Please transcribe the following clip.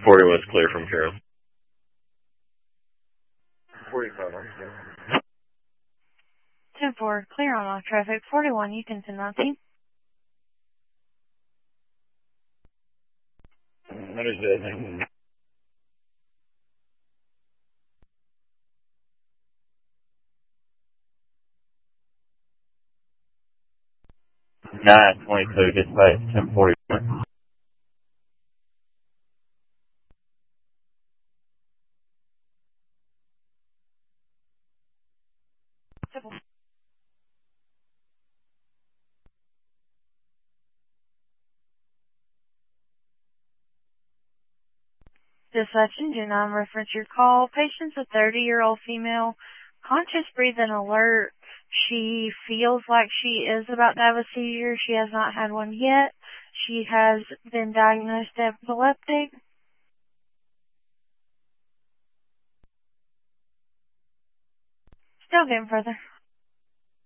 1040 was clear from Carol. 45. 10-4, clear on all traffic. 41, you can send 19. What is it? Nine 22, dispatch 1041. Dispatch engine 9, reference your call. Patient's a 30-year-old female, conscious breathing alert. She feels like she is about to have a seizure. She has not had one yet. She has been diagnosed epileptic. Still getting further.